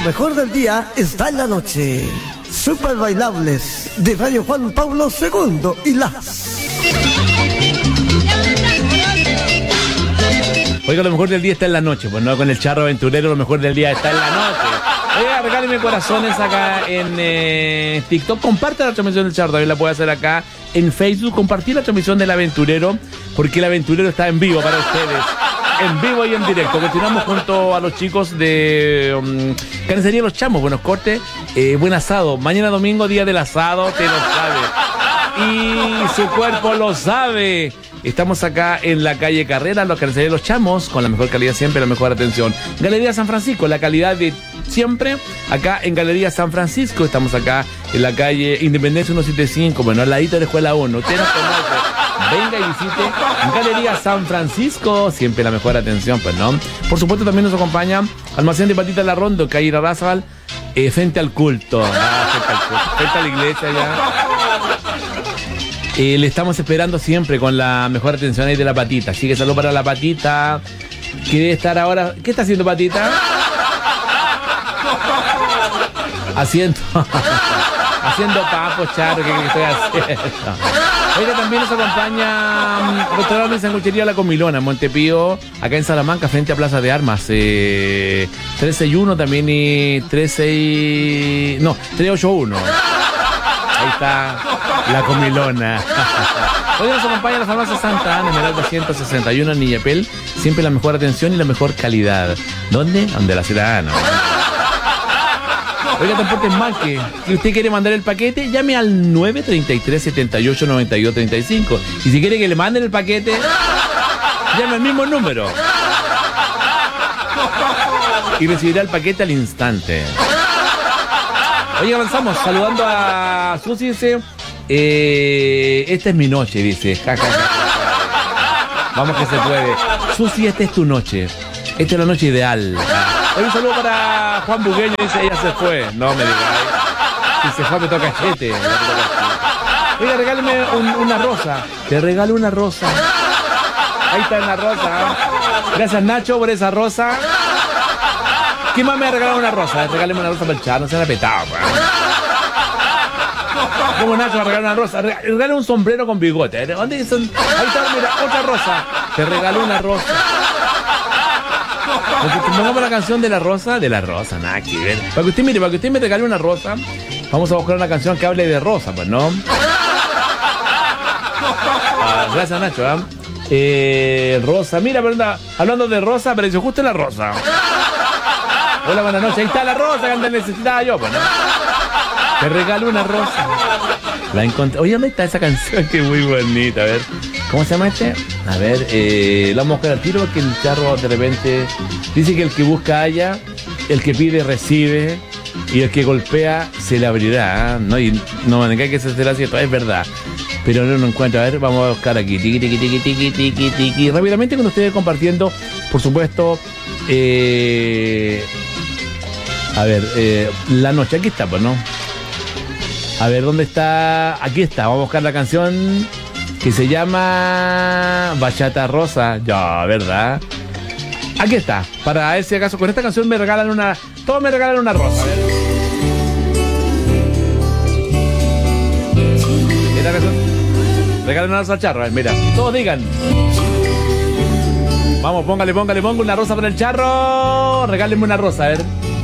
mejor del día está en la noche. Super bailables de Radio Juan Pablo II y las... Oiga, lo mejor del día está en la noche, pues no con el charro aventurero, lo mejor del día está en la noche. Oiga, regálenme corazones acá en TikTok. Comparte la transmisión del charro, también la puede hacer acá en Facebook. Compartir la transmisión del aventurero, porque el aventurero está en vivo para ustedes. En vivo y en directo. Continuamos junto a los chicos de Carnicería Los Chamos. Buenos cortes, buen asado. Mañana domingo, día del asado, te lo sabe. Y su cuerpo lo sabe. Estamos acá en la calle Carrera, los Carnicería Los Chamos, con la mejor calidad siempre, la mejor atención. Galería San Francisco, la calidad de siempre, acá en Galería San Francisco. Estamos acá en la calle Independencia 175, bueno, al ladito de la Escuela 1. Usted nos conoce. Venga y visite Galería San Francisco, siempre la mejor atención, pues, ¿no? Por supuesto, también nos acompaña Almacén de Patitas La Rondo, calle Irarrázaval, frente al culto. Frente a la iglesia ya. Le estamos esperando siempre con la mejor atención ahí de la Patita. Así que saludo para la Patita, que debe estar ahora... ¿Qué está haciendo Patita? Haciendo papo, charo, ¿qué estoy haciendo? Oiga, también nos acompaña Restaurante y Sanguchería La Comilona, Montepío, acá en Salamanca, frente a Plaza de Armas. 361 también y 381. Ahí está La Comilona. Hoy nos acompaña la farmacia Santa Ana, Esmeralda 161 en Niñapel. Siempre la mejor atención y la mejor calidad. ¿Dónde? Donde la ciudadana. Oiga, Transportes Maque, si usted quiere mandar el paquete, llame al 933 78 92 35. Y si quiere que le manden el paquete, llame al mismo número y recibirá el paquete al instante. Oye, avanzamos saludando a Susi, dice, esta es mi noche, dice. Ja, ja, ja, ja. Vamos que se puede. Susi, esta es tu noche. Esta es la noche ideal. Hoy un saludo para Juan Bugueño, dice, ella se fue. No me digáis. Si se fue me toca chete. Oiga, regáleme una rosa. Te regalo una rosa. Ahí está una rosa. Gracias, Nacho, por esa rosa. ¿Quién más me ha regalado una rosa? Regáleme una rosa para el char, no se han apetado. ¿Cómo Nacho va a regalar una rosa? Regálame un sombrero con bigote. ¿Dónde son? Ahí está, mira, otra rosa. Te regaló una rosa. Pongamos la canción de la rosa, nada que ver. Para que usted me regale una rosa, vamos a buscar una canción que hable de rosa, pues, ¿no? Gracias, Nacho, rosa, mira, pero hablando de rosa, apareció justo la rosa. Hola, buenas noches, ahí está la rosa que antes necesitaba yo, pues, ¿no? Te regalo una rosa. La encontré. Oye, ¿dónde está esa canción? Que es muy bonita, a ver. ¿Cómo se llama este? A ver, la vamos a buscar al tiro porque el charro de repente dice que el que busca halla, el que pide recibe y el que golpea se le abrirá, ¿no? Y no me diga que eso será cierto, es verdad. Pero no lo encuentro. A ver, vamos a buscar aquí. Tiki, tiki, tiki, tiki, tiki, tiki. Rápidamente con ustedes compartiendo, por supuesto, a ver, la noche. Aquí está, pues, ¿no? A ver, ¿dónde está? Aquí está, vamos a buscar la canción que se llama Bachata Rosa. Ya, ¿verdad? Aquí está, para ese caso, con esta canción me regalan una... Todos me regalan una rosa. A ver. Esta canción... Regalan una rosa al charro, a ver, mira. Todos digan. Vamos, póngale una rosa para el charro. Regálenme una rosa, a ver.